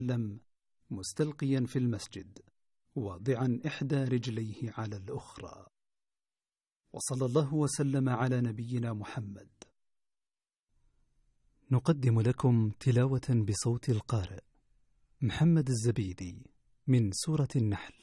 وسلم مستلقيا في المسجد واضعا إحدى رجليه على الأخرى. وصلى الله وسلم على نبينا محمد. نقدم لكم تلاوة بصوت القارئ محمد الزبيدي من سورة النحل.